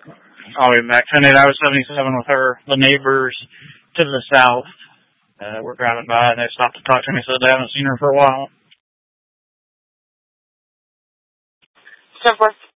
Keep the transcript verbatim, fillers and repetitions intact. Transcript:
I'll be back. ten eight Highway seventy-seven with her. The neighbors to the south uh, were driving by, and they stopped to talk to me, said they haven't seen her for a while. ten four.